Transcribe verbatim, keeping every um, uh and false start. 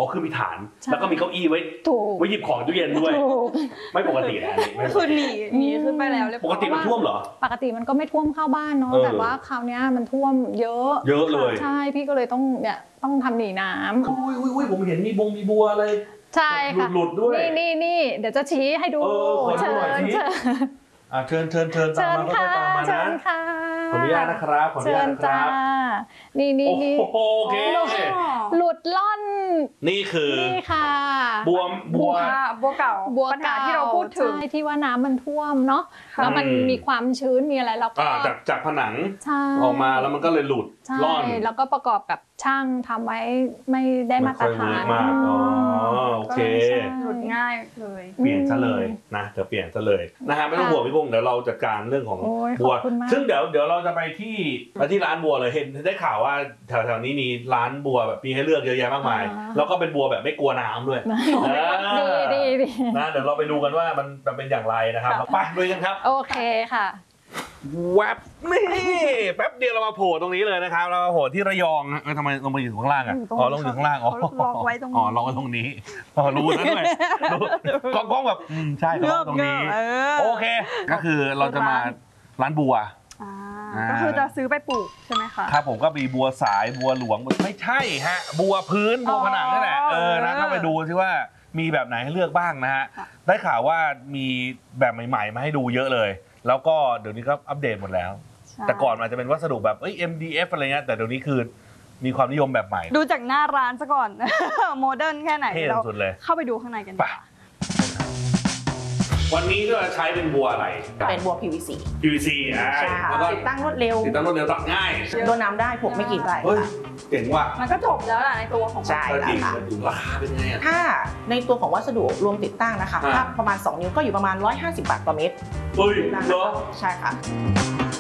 อ๋อคือมีฐานแล้วก็มีเก้าอี้ไว้ไว้หยิบของตู้เย็นด้วยไม่ปกตินะคือหนีหนีขึ้นไปแล้วปกติมันท่วมเหรอปกติมันก็ไม่ท่วมเข้าบ้านเนาะแต่ว่าคราวนี้มันท่วมเยอะเยอะเลยใช่พี่ก็เลยต้องเนี่ยต้องทำหนีน้ำอุ้ยอุ้ยผมเห็นมีบงมีบัวอะไรใช่ค่ะหลุดด้วยนี่นี่นี่เดี๋ยวจะชี้ให้ดูเชิญเชิญอ่าเชิญเชิญเชิญตามมาก็ตามมานะขออนุญาตนะครับขออนุญาตนะครับนี่นี่นี่โอเคหลุดล่อนนี่คือนี่ค่ะบัวบัวบัวเก่าบัวปัญหาที่เราพูดถึงที่ว่าน้ำมันท่วมเนาะแล้วมันมีความชื้นมีอะไรเราก็จากจากผนังออกมาแล้วมันก็เลยหลุดล่อนแล้วก็ประกอบกับช่างทำไว้ไม่ได้มาตรฐานอ๋อโอเคหลุดง่ายเลยเปลี่ยนซะเลยนะเดี๋ยวเปลี่ยนซะเลยนะฮะไม่ต้องห่วงพี่กุ้งเดี๋ยวเราจัดการเรื่องของบัวซึ่งเดี๋ยวเดี๋ยวเราจะไปที่ไปที่ร้านบัวเลยเห็นได้ข่าวว่าแถวๆนี้มีร้านบัวแบบมีให้เลือกเยอะแยะมากมายแล้วก็เป็นบัวแบบไม่กลัวน้ำด้วยดีดีดีนะเดี๋ยวเราไปดูกันว่ามันเป็นอย่างไรนะครับไปดูกันครับโอเคค่ะแวบนี่แป๊บเดียวเรามาโผล่ตรงนี้เลยนะครับเรามาโผล่ที่ระยองนะทำไมลงไปอยู่ข้างล่างอ่ะอ๋อลงอยู่ข้างล่างอ๋อล็อกไว้ตรงนี้อ๋อล็อกไว้ตรงนี้อ๋อรู้นะด้วยกล้องแบบใช่ล็อกตรงนี้โอเคก็คือเราจะมาร้านบัวก็คือจะซื้อไปปลูกใช่ไหมคะครับผมก็มีบัวสายบัวหลวงไม่ใช่ฮะบัวพื้นบัวผนังนี่แหละเออนะเข้าไปดูซิว่ามีแบบไหนให้เลือกบ้างนะฮะได้ข่าวว่ามีแบบใหม่ๆมาให้ดูเยอะเลยแล้วก็เดี๋ยวนี้ก็อัปเดตหมดแล้วแต่ก่อนมันจะเป็นวัสดุแบบเอ้ย เอ็ม ดี เอฟ อะไรเงี้ยแต่เดี๋ยวนี้คือมีความนิยมแบบใหม่ดูจากหน้าร้านซะก่อนโมเดิร์นแค่ไหนเราเข้าไปดูข้างในกันดีกว่าวันนี้ก็ใช้เป็นบัวอะไรเป็นบัว พี วี ซีพี วี ซี อ่ะติดตั้งรวดเร็วติดตั้งรวดเร็วตัดง่ายโดนน้ำได้ผกไม่กี่ไรเฮ้ยเจ๋งว่ะมันก็จบแล้วแหละในตัวของใช่แล้วค่ะราคาเป็นไงถ้าในตัวของวัสดุรวมติดตั้งนะคะถ้าประมาณสองนิ้วก็อยู่ประมาณหนึ่งร้อยห้าสิบบาทต่อเมตรเฮ้ยเหรอใช่ค่ะ